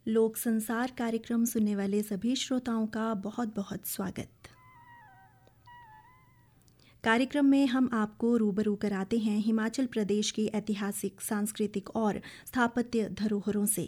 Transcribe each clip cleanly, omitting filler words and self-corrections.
लोक संसार कार्यक्रम सुनने वाले सभी श्रोताओं का बहुत बहुत स्वागत। कार्यक्रम में हम आपको रूबरू कराते हैं हिमाचल प्रदेश की ऐतिहासिक, सांस्कृतिक और स्थापत्य धरोहरों से।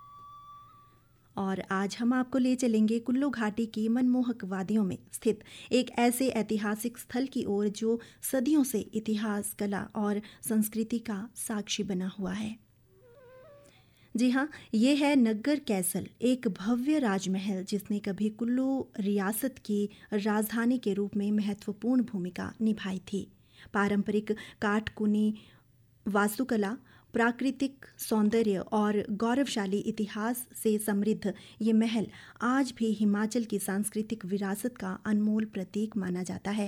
और आज हम आपको ले चलेंगे कुल्लू घाटी की मनमोहक वादियों में स्थित एक ऐसे ऐतिहासिक स्थल की ओर जो सदियों से इतिहास, कला और संस्कृति का साक्षी बना हुआ है। जी हाँ, ये है नग्गर कैसल, एक भव्य राजमहल जिसने कभी कुल्लू रियासत की राजधानी के रूप में महत्वपूर्ण भूमिका निभाई थी। पारंपरिक काठकुनी वास्तुकला, प्राकृतिक सौंदर्य और गौरवशाली इतिहास से समृद्ध ये महल आज भी हिमाचल की सांस्कृतिक विरासत का अनमोल प्रतीक माना जाता है।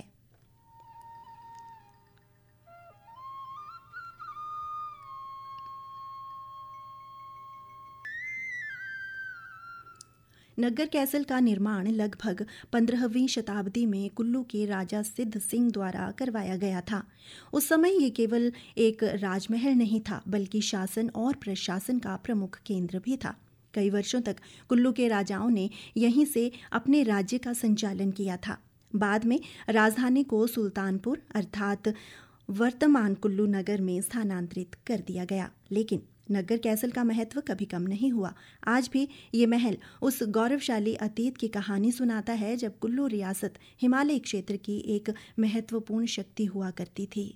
नग्गर कैसल का निर्माण लगभग 15वीं शताब्दी में कुल्लू के राजा सिद्ध सिंह द्वारा करवाया गया था। उस समय ये केवल एक राजमहल नहीं था, बल्कि शासन और प्रशासन का प्रमुख केंद्र भी था। कई वर्षों तक कुल्लू के राजाओं ने यहीं से अपने राज्य का संचालन किया था। बाद में राजधानी को सुल्तानपुर अर्थात वर्तमान कुल्लू नगर में स्थानांतरित कर दिया गया, लेकिन नग्गर कैसल का महत्व कभी कम नहीं हुआ। आज भी ये महल उस गौरवशाली अतीत की कहानी सुनाता है जब कुल्लू रियासत हिमालय क्षेत्र की एक महत्वपूर्ण शक्ति हुआ करती थी।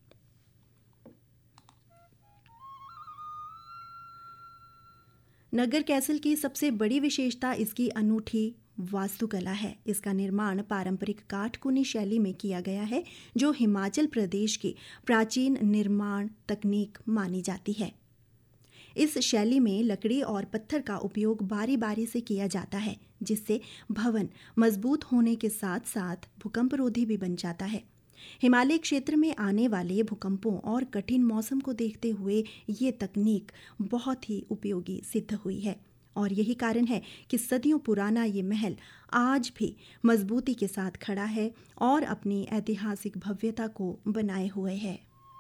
नग्गर कैसल की सबसे बड़ी विशेषता इसकी अनूठी वास्तुकला है। इसका निर्माण पारंपरिक काठकुनी शैली में किया गया है, जो हिमाचल प्रदेश की प्राचीन निर्माण तकनीक मानी जाती है। इस शैली में लकड़ी और पत्थर का उपयोग बारी बारी से किया जाता है, जिससे भवन मजबूत होने के साथ साथ भूकंपरोधी भी बन जाता है। हिमालय क्षेत्र में आने वाले भूकंपों और कठिन मौसम को देखते हुए ये तकनीक बहुत ही उपयोगी सिद्ध हुई है, और यही कारण है कि सदियों पुराना ये महल आज भी मजबूती के साथ खड़ा है और अपनी ऐतिहासिक भव्यता को बनाए हुए है।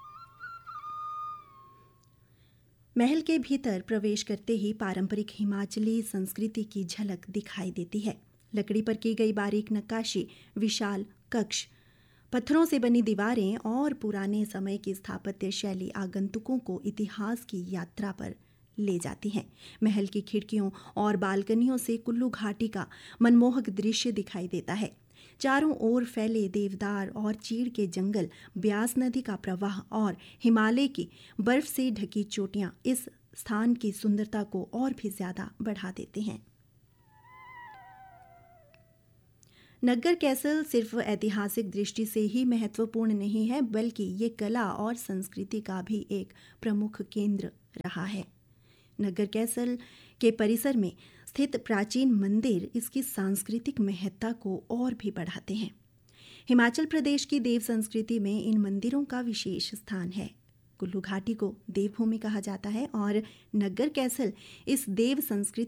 महल के भीतर प्रवेश करते ही पारंपरिक हिमाचली संस्कृति की झलक दिखाई देती है। लकड़ी पर की गई बारीक नक्काशी, विशाल कक्ष, पत्थरों से बनी दीवारें और पुराने समय की स्थापत्य शैली आगंतुकों को इतिहास की यात्रा पर ले जाती हैं। महल की खिड़कियों और बालकनियों से कुल्लू घाटी का मनमोहक दृश्य दिखाई देता है। चारों ओर फैले देवदार और चीड़ के जंगल, ब्यास नदी का प्रवाह और हिमालय की बर्फ से ढकी चोटियां इस स्थान की सुंदरता को और भी ज्यादा बढ़ा देते हैं। नग्गर कैसल सिर्फ ऐतिहासिक दृष्टि से ही महत्वपूर्ण नहीं है, बल्कि ये कला और संस्कृति का भी एक प्रमुख केंद्र रहा है। नग्गर कैसल के परिसर में स्थित प्राचीन मंदिर इसकी सांस्कृतिक महत्ता को और भी बढ़ाते हैं। हिमाचल प्रदेश की देव संस्कृति में इन मंदिरों का विशेष स्थान है। कुल्लू घाटी को देवभूमि कहा जाता है और नग्गर कैसल इस देव संस्कृति